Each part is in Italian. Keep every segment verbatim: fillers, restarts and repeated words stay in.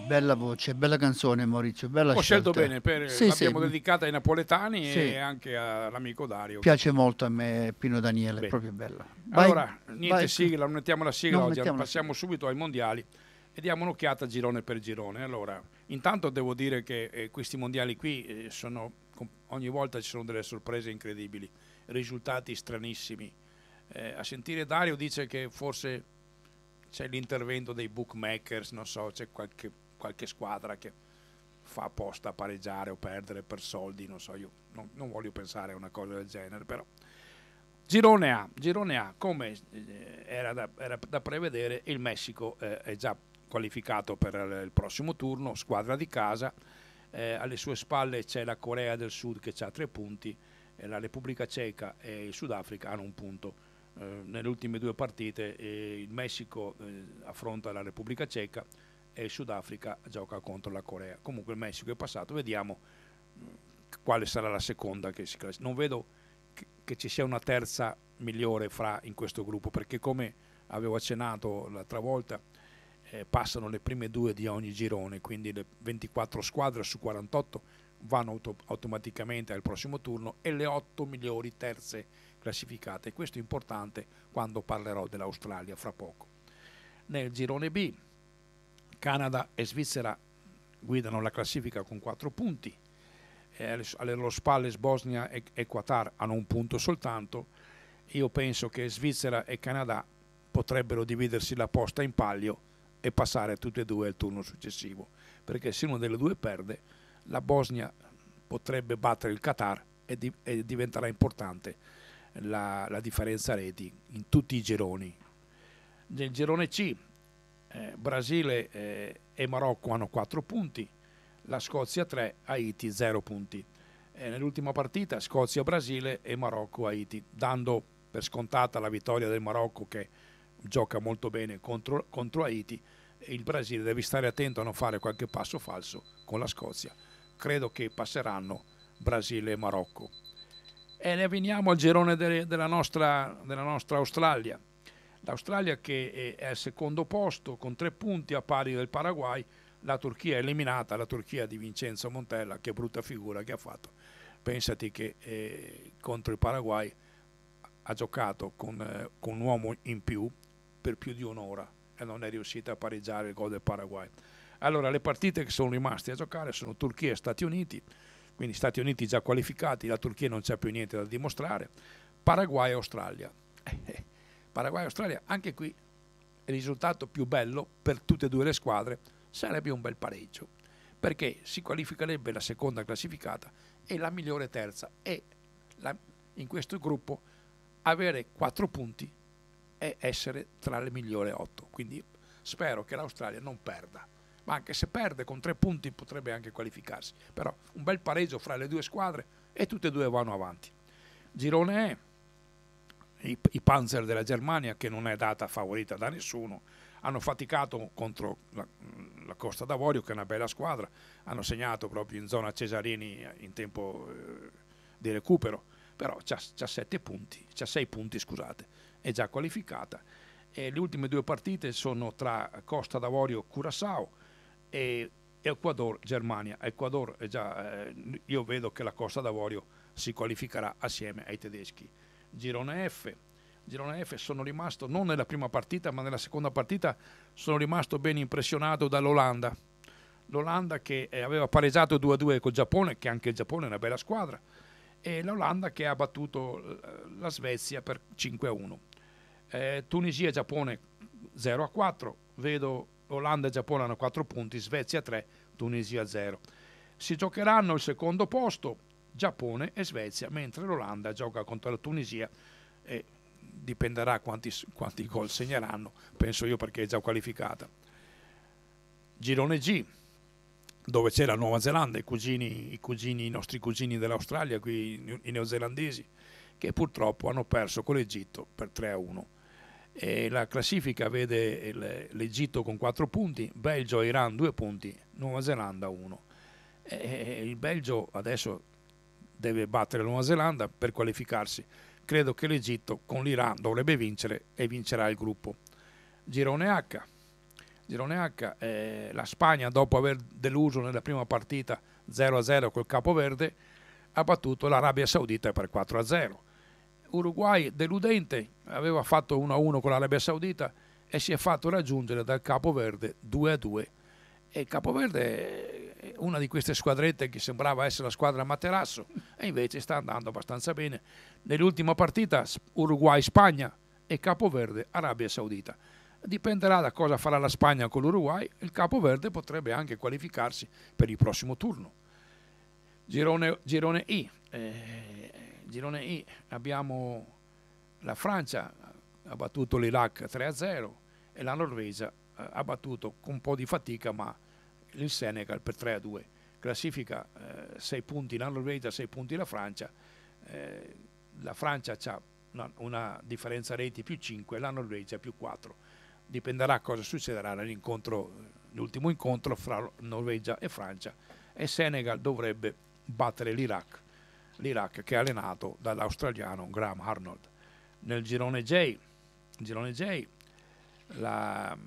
bella voce, bella canzone Maurizio, bella Ho scelto scelta. bene, per, Sì, l'abbiamo sì, dedicata ai napoletani sì. e anche all'amico Dario. Piace molto a me Pino Daniele, è Bene. proprio bella. Vai, Allora, niente vai. sigla, non mettiamo la sigla Non oggi, mettiamo la passiamo sigla. subito ai mondiali e diamo un'occhiata girone per girone. Allora, intanto devo dire che eh, questi mondiali qui eh, sono, com- ogni volta ci sono delle sorprese incredibili, risultati stranissimi. Eh, a sentire Dario dice che forse c'è l'intervento dei bookmakers, non so, c'è qualche, qualche squadra che fa apposta a pareggiare o perdere per soldi, non so, io non, non voglio pensare a una cosa del genere, però. Girone A, Girone A, come eh, era, da, era da prevedere, il Messico eh, è già qualificato per il prossimo turno, squadra di casa, eh, alle sue spalle c'è la Corea del Sud che ha tre punti, eh, la Repubblica Ceca e il Sudafrica hanno un punto. Eh, nelle ultime due partite eh, il Messico eh, affronta la Repubblica Ceca e il Sudafrica gioca contro la Corea. Comunque il Messico è passato, vediamo mh, quale sarà la seconda che si classifica. Non vedo che ci sia una terza migliore fra in questo gruppo, perché come avevo accennato l'altra volta eh, passano le prime due di ogni girone, quindi le ventiquattro squadre su quarantotto vanno auto- automaticamente al prossimo turno e le otto migliori terze classificate. Questo è importante quando parlerò dell'Australia fra poco. Nel girone B Canada e Svizzera guidano la classifica con quattro punti, alle loro spalle Bosnia e Qatar hanno un punto soltanto. Io penso che Svizzera e Canada potrebbero dividersi la posta in palio e passare tutte e due al turno successivo, perché se una delle due perde, la Bosnia potrebbe battere il Qatar e, di, e diventerà importante la, la differenza reti in tutti i gironi. Nel girone C eh, Brasile eh, e Marocco hanno quattro punti, la Scozia tre, Haiti zero punti. E nell'ultima partita Scozia-Brasile e Marocco-Haiti, dando per scontata la vittoria del Marocco che gioca molto bene contro, contro Haiti, il Brasile deve stare attento a non fare qualche passo falso con la Scozia. Credo che passeranno Brasile e Marocco. E ne veniamo al girone de, della, nostra, della nostra Australia. L'Australia che è, è al secondo posto con tre punti a pari del Paraguay. La Turchia è eliminata, la Turchia di Vincenzo Montella, che brutta figura che ha fatto. Pensati che eh, contro il Paraguay ha giocato con, eh, con un uomo in più per più di un'ora e non è riuscita a pareggiare il gol del Paraguay. Allora le partite che sono rimaste a giocare sono Turchia e Stati Uniti, quindi Stati Uniti già qualificati, la Turchia non c'è più niente da dimostrare, Paraguay e Australia. Paraguay e Australia, anche qui il risultato più bello per tutte e due le squadre sarebbe un bel pareggio, perché si qualificherebbe la seconda classificata e la migliore terza, e la, in questo gruppo avere quattro punti e essere tra le migliori otto. Quindi spero che l'Australia non perda, ma anche se perde con tre punti potrebbe anche qualificarsi. Però un bel pareggio fra le due squadre e tutte e due vanno avanti. Girone E, i, i Panzer della Germania, che non è data favorita da nessuno, hanno faticato contro la, la Costa d'Avorio, che è una bella squadra, hanno segnato proprio in zona Cesarini in tempo eh, di recupero, però c'ha, c'ha sette punti, c'ha sei punti, scusate, è già qualificata. E le ultime due partite sono tra Costa d'Avorio Curaçao e Ecuador Germania. Ecuador è già, eh, io vedo che la Costa d'Avorio si qualificherà assieme ai tedeschi. Girone F. Girone F sono rimasto, non nella prima partita, ma nella seconda partita sono rimasto ben impressionato dall'Olanda. L'Olanda che aveva pareggiato due a due col Giappone, che anche il Giappone è una bella squadra, e l'Olanda che ha battuto la Svezia per cinque a uno. Eh, Tunisia e Giappone zero a quattro, vedo Olanda e Giappone hanno quattro punti, Svezia tre, Tunisia zero. Si giocheranno il secondo posto Giappone e Svezia, mentre l'Olanda gioca contro la Tunisia e dipenderà quanti, quanti gol segneranno, penso io, perché è già qualificata. Girone G, dove c'è la Nuova Zelanda, i cugini, i cugini, i nostri cugini dell'Australia, qui i neozelandesi, che purtroppo hanno perso con l'Egitto per tre a uno. E la classifica vede l'Egitto con quattro punti, Belgio e Iran due punti, Nuova Zelanda uno. E il Belgio adesso deve battere la Nuova Zelanda per qualificarsi. Credo che l'Egitto con l'Iran dovrebbe vincere e vincerà il gruppo. Girone H, Girone H, eh, la Spagna, dopo aver deluso nella prima partita zero a zero col Capoverde, ha battuto l'Arabia Saudita per quattro a zero. Uruguay, deludente, aveva fatto uno a uno con l'Arabia Saudita e si è fatto raggiungere dal Capoverde due a due. E il Capoverde è una di queste squadrette che sembrava essere la squadra Materasso e invece sta andando abbastanza bene. Nell'ultima partita Uruguay-Spagna e Capoverde Arabia Saudita. Dipenderà da cosa farà la Spagna con l'Uruguay. Il Capoverde potrebbe anche qualificarsi per il prossimo turno. Girone, girone I. Eh, girone I abbiamo la Francia, ha battuto l'Iraq tre a zero e la Norvegia eh, ha battuto con un po' di fatica ma il Senegal per tre a due. Classifica eh, sei punti la Norvegia, sei punti la Francia. Eh, la Francia ha una, una differenza reti più cinque, la Norvegia più quattro. Dipenderà cosa succederà nell'incontro, l'ultimo incontro fra Norvegia e Francia, e Senegal dovrebbe battere l'Iraq, l'Iraq che è allenato dall'australiano Graham Arnold. Nel girone J, girone J la,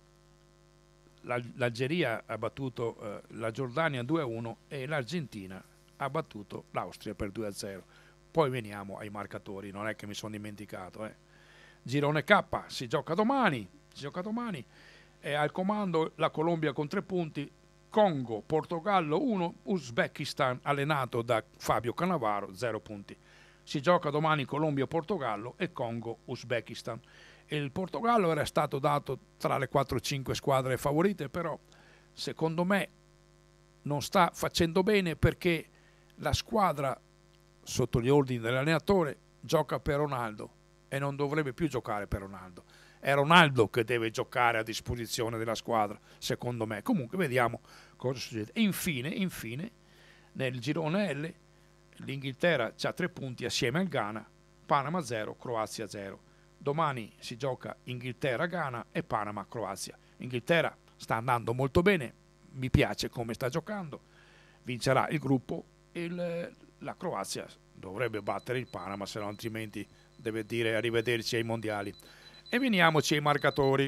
la, l'Algeria ha battuto eh, la Giordania due a uno e l'Argentina ha battuto l'Austria per due a zero. Poi veniamo ai marcatori, non è che mi sono dimenticato. Eh. Girone K si gioca domani, si gioca domani, è al comando la Colombia con tre punti, Congo, Portogallo uno, Uzbekistan allenato da Fabio Cannavaro zero punti. Si gioca domani Colombia-Portogallo e Congo-Uzbekistan. Il Portogallo era stato dato tra le quattro cinque squadre favorite, però secondo me non sta facendo bene perché la squadra sotto gli ordini dell'allenatore gioca per Ronaldo e non dovrebbe più giocare per Ronaldo. È Ronaldo che deve giocare a disposizione della squadra, secondo me. Comunque vediamo cosa succede. E infine, infine nel girone L l'Inghilterra ha tre punti assieme al Ghana, Panama zero, Croazia zero. Domani si gioca Inghilterra-Ghana e Panama-Croazia. Inghilterra sta andando molto bene, mi piace come sta giocando, vincerà il gruppo e il, la Croazia dovrebbe battere il Panama, se no altrimenti deve dire arrivederci ai mondiali. E veniamoci ai marcatori.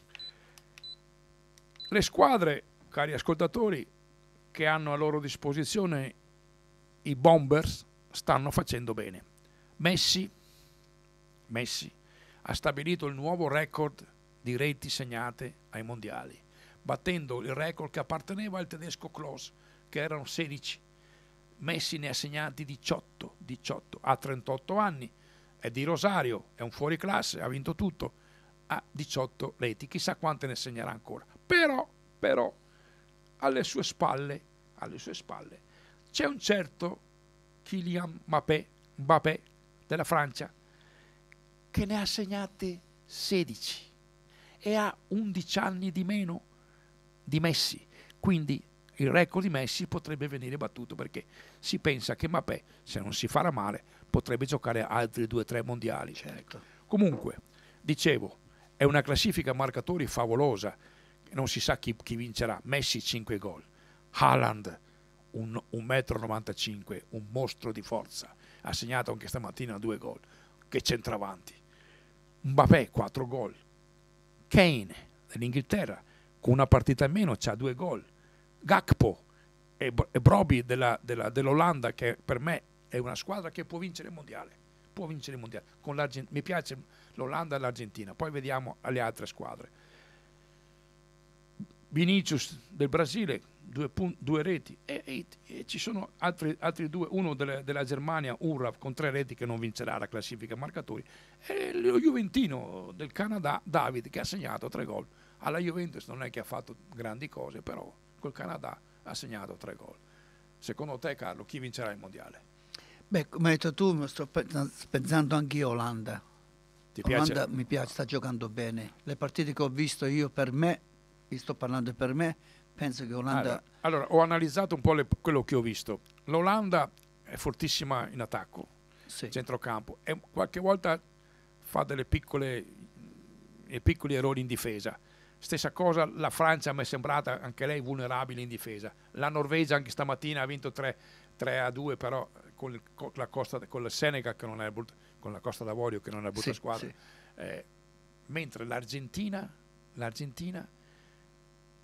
Le squadre, cari ascoltatori, che hanno a loro disposizione i Bombers stanno facendo bene. Messi, Messi ha stabilito il nuovo record di reti segnate ai mondiali, battendo il record che apparteneva al tedesco Klose, che erano sedici. Messi ne ha segnati diciotto, diciotto, ha trentotto anni, è di Rosario, è un fuoriclasse, ha vinto tutto, ha diciotto reti, chissà quante ne segnerà ancora. Però, però, alle sue spalle, alle sue spalle, c'è un certo Kylian Mbappé, Mbappé della Francia, che ne ha segnate sedici e ha undici anni di meno di Messi, quindi il record di Messi potrebbe venire battuto perché si pensa che Mbappé, se non si farà male, potrebbe giocare altri due o tre mondiali. Certo. Comunque, dicevo, è una classifica marcatori favolosa, non si sa chi, chi vincerà. Messi cinque gol, Haaland un, un metro e novantacinque, un mostro di forza, ha segnato anche stamattina due gol, che centravanti. Mbappé quattro gol, Kane dell'Inghilterra con una partita in meno c'ha due gol, Gakpo e, e Brobbey della, della, dell'Olanda, che per me è una squadra che può vincere il mondiale, può vincere il mondiale. Con mi piace l'Olanda e l'Argentina, poi vediamo alle altre squadre. Vinicius del Brasile due, pun- due reti e, e, e ci sono altri, altri due, uno delle, della Germania, Urrav, con tre reti, che non vincerà la classifica marcatori, e lo Juventino del Canada, David, che ha segnato tre gol. Alla Juventus non è che ha fatto grandi cose, però col Canada ha segnato tre gol. Secondo te, Carlo, chi vincerà il mondiale? Beh, come hai detto tu, sto pensando anch'io Olanda. Ti Olanda piace? mi piace, sta giocando bene. Le partite che ho visto io, per me, vi sto parlando per me, penso che Olanda... Allora, allora ho analizzato un po' le, quello che ho visto. L'Olanda è fortissima in attacco, Sì. centrocampo, e qualche volta fa delle piccole, dei piccoli errori in difesa. Stessa cosa la Francia, mi è sembrata anche lei vulnerabile in difesa. La Norvegia anche stamattina ha vinto tre a due, però con, il, con la Costa, con il Senegal, che non è brutta, con la Costa d'Avorio, che non è brutta Sì, squadra. sì. Eh, mentre l'Argentina, l'Argentina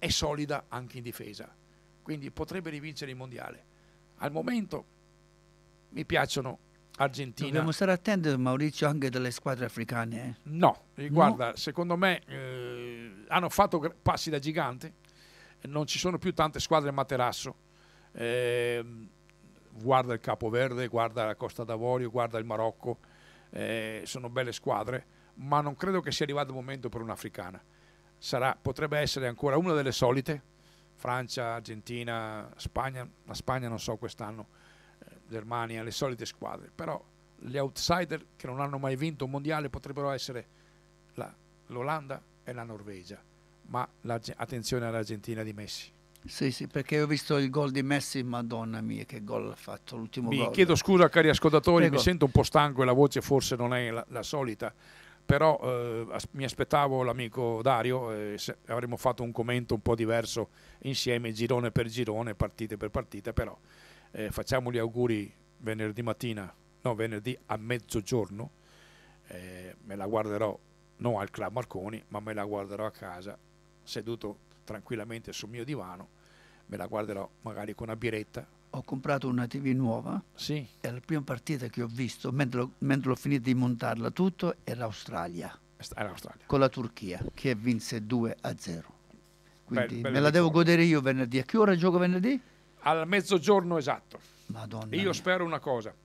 è solida anche in difesa, quindi potrebbe rivincere il mondiale. Al momento mi piacciono Argentina. Dobbiamo stare attenti, Maurizio, anche delle squadre africane. Eh? No, guarda, no? Secondo me eh, hanno fatto passi da gigante, non ci sono più tante squadre materasso. Eh, guarda il Capo Verde, guarda la Costa d'Avorio, guarda il Marocco, eh, sono belle squadre, ma non credo che sia arrivato il momento per un'africana. Sarà, potrebbe essere ancora una delle solite, Francia, Argentina, Spagna, la Spagna non so quest'anno, eh, Germania, le solite squadre, però gli outsider che non hanno mai vinto un mondiale potrebbero essere l'Olanda e la Norvegia, ma la, attenzione all'Argentina di Messi. Sì, sì, perché ho visto il gol di Messi, madonna mia, che gol ha fatto, l'ultimo gol. Mi chiedo scusa, cari ascoltatori, Prego. Mi sento un po' stanco e la voce forse non è la, la solita, però eh, as- mi aspettavo l'amico Dario, eh, se avremmo fatto un commento un po' diverso insieme, girone per girone, partite per partite, però eh, facciamo gli auguri venerdì mattina, no, venerdì a mezzogiorno, eh, me la guarderò non al Club Marconi, ma me la guarderò a casa, seduto tranquillamente sul mio divano, me la guarderò magari con una biretta. Ho comprato una tivù nuova. Sì. E la prima partita che ho visto, mentre, lo, mentre l'ho finito di montarla tutto, era l'Australia. Era l'Australia. Con la Turchia, che vinse due a zero. Quindi Bel, me la devo godere io venerdì. A che ora gioco venerdì? Al mezzogiorno esatto. Madonna io mia. spero una cosa,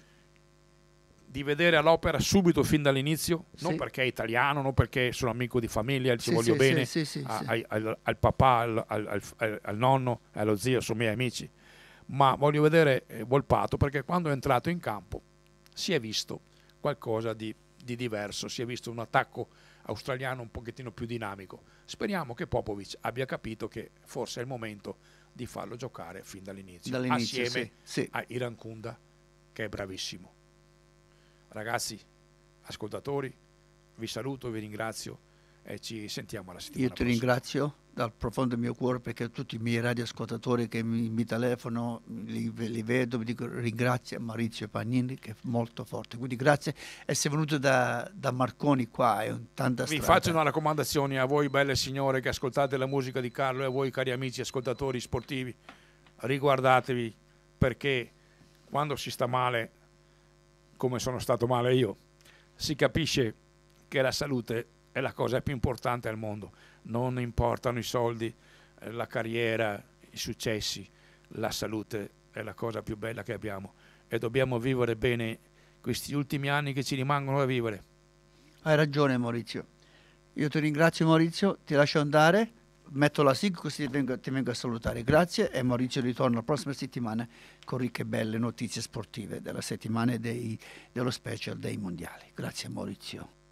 di vedere all'opera subito fin dall'inizio, non sì. perché è italiano, non perché sono amico di famiglia, ci sì, voglio sì, bene, sì, sì, a, sì. Al, al, al papà, al, al, al, al nonno, allo zio, sono miei amici, ma voglio vedere eh, Volpato, perché quando è entrato in campo si è visto qualcosa di, di diverso, si è visto un attacco australiano un pochettino più dinamico. Speriamo che Popovic abbia capito che forse è il momento di farlo giocare fin dall'inizio, dall'inizio assieme sì, sì. a Irankunda, che è bravissimo. Ragazzi, ascoltatori, vi saluto, vi ringrazio e ci sentiamo alla settimana Io ti prossima. ringrazio dal profondo del mio cuore, perché tutti i miei radioascoltatori che mi, mi telefonano, li, li vedo, vi dico ringrazio a Maurizio Pagnini, che è molto forte. Quindi grazie, essere venuto da, da Marconi qua, è un, tanta Vi strada. faccio una raccomandazione a voi belle signore che ascoltate la musica di Carlo e a voi cari amici ascoltatori sportivi, riguardatevi, perché quando si sta male, come sono stato male io, si capisce che la salute è la cosa più importante al mondo. Non importano i soldi, la carriera, i successi, la salute è la cosa più bella che abbiamo e dobbiamo vivere bene questi ultimi anni che ci rimangono da vivere. Hai ragione Maurizio, io ti ringrazio Maurizio, ti lascio andare, metto la sigla così ti vengo, ti vengo a salutare. Grazie, e Maurizio ritorna la prossima settimana con ricche e belle notizie sportive della settimana dei, dello special dei mondiali. Grazie Maurizio.